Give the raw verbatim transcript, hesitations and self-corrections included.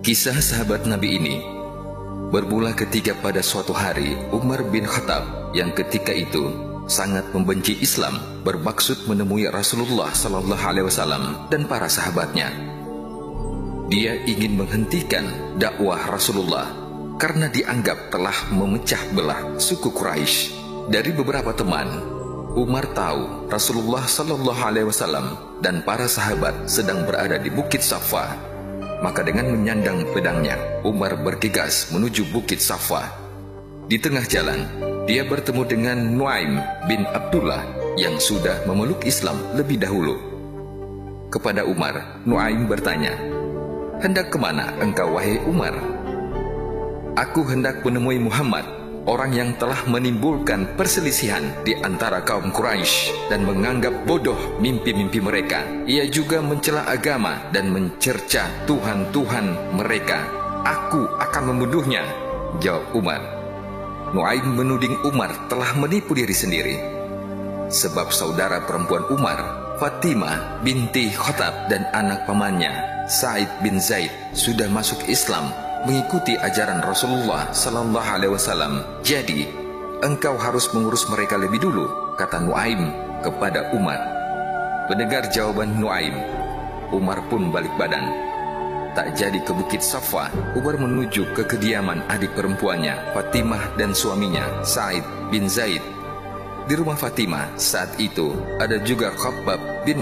Kisah sahabat Nabi ini bermula ketika pada suatu hari Umar bin Khattab yang ketika itu sangat membenci Islam bermaksud menemui Rasulullah Sallallahu Alaihi Wasallam dan para sahabatnya. Dia ingin menghentikan dakwah Rasulullah karena dianggap telah memecah belah suku Quraisy. Dari beberapa teman, Umar tahu Rasulullah Sallallahu Alaihi Wasallam dan para sahabat sedang berada di Bukit Safa. Maka dengan menyandang pedangnya, Umar bergegas menuju Bukit Safa. Di tengah jalan, dia bertemu dengan Nuaim bin Abdullah yang sudah memeluk Islam lebih dahulu. Kepada Umar, Nuaim bertanya, "Hendak kemana engkau wahai Umar?" "Aku hendak menemui Muhammad, orang yang telah menimbulkan perselisihan di antara kaum Quraisy dan menganggap bodoh mimpi-mimpi mereka. Ia juga mencela agama dan mencerca Tuhan-Tuhan mereka. Aku akan membunuhnya," jawab Umar. Nuaim menuding Umar telah menipu diri sendiri. Sebab saudara perempuan Umar, Fatimah binti Khattab, dan anak pamannya, Sa'id bin Zaid, sudah masuk Islam mengikuti ajaran Rasulullah Sallallahu Alaihi Wasallam. "Jadi, engkau harus mengurus mereka lebih dulu," kata Nuaim kepada Umar. Mendengar jawaban Nuaim, Umar pun balik badan. Tak jadi ke Bukit Safa, Umar menuju ke kediaman adik perempuannya, Fatimah, dan suaminya, Sa'id bin Zaid. Di rumah Fatimah saat itu ada juga Khabbab